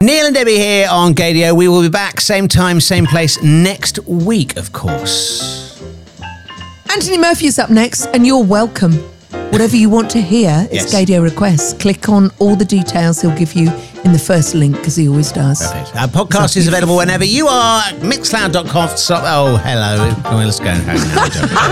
Neil and Debbie here on Gaydio. We will be back same time, same place next week, of course. Anthony Murphy is up next, and you're welcome. Whatever you want to hear is Gaydio Requests. Click on all the details he'll give you in the first link, because he always does. Perfect. Our podcast is available whenever you are. Mixcloud.com. Oh, hello. Well, let's go home now.